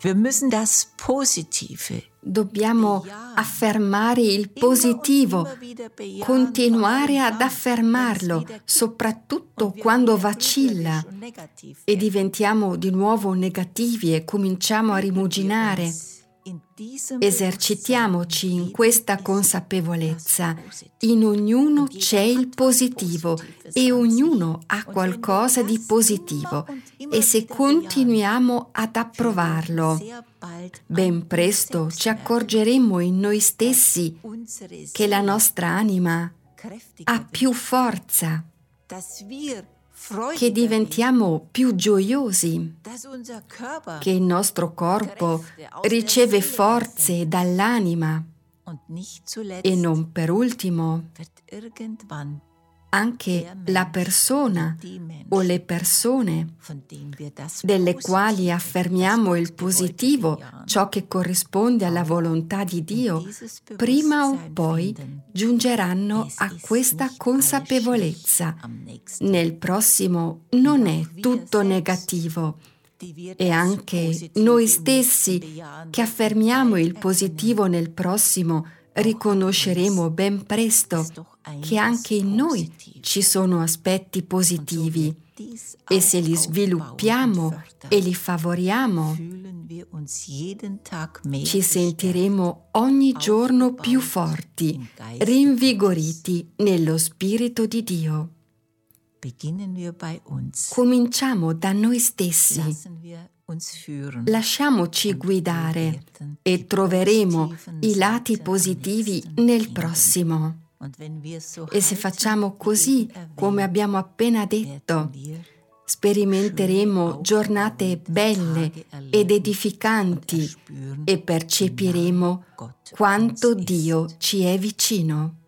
Wir müssen das Positive. Dobbiamo affermare il positivo, continuare ad affermarlo, soprattutto quando vacilla e diventiamo di nuovo negativi e cominciamo a rimuginare. Esercitiamoci in questa consapevolezza. In ognuno c'è il positivo e ognuno ha qualcosa di positivo e se continuiamo ad approvarlo, ben presto ci accorgeremo in noi stessi che la nostra anima ha più forza, che diventiamo più gioiosi, che il nostro corpo riceve forze dall'anima e non per ultimo anche la persona o le persone delle quali affermiamo il positivo, ciò che corrisponde alla volontà di Dio, prima o poi giungeranno a questa consapevolezza. Nel prossimo non è tutto negativo. E anche noi stessi che affermiamo il positivo nel prossimo riconosceremo ben presto che anche in noi ci sono aspetti positivi e se li sviluppiamo e li favoriamo ci sentiremo ogni giorno più forti, rinvigoriti nello Spirito di Dio. Cominciamo da noi stessi. Lasciamoci guidare e troveremo i lati positivi nel prossimo. E se facciamo così, come abbiamo appena detto, sperimenteremo giornate belle ed edificanti e percepiremo quanto Dio ci è vicino.